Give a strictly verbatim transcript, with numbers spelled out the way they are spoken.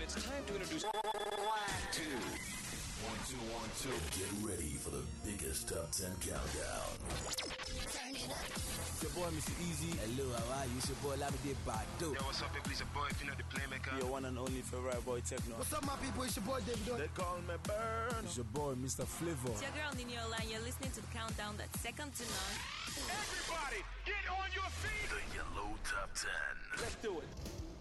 it's time to introduce one, two. One, two, one, two. Get ready for the biggest top ten countdown. Turn it up. It's your boy, Mister Easy. Hello, how are you? It's your boy, Lamide Bado. Yo, what's up, people? It's your boy, Pino the Playmaker. Your one and only favorite boy, Techno. What's up, my people? It's your boy, David. They call me Burn. It's your boy, Mister Flavor. It's your girl, Niniola, and you're listening to the countdown that's second to none. Everybody, get on your feet! The Yellow Top ten. Let's do it.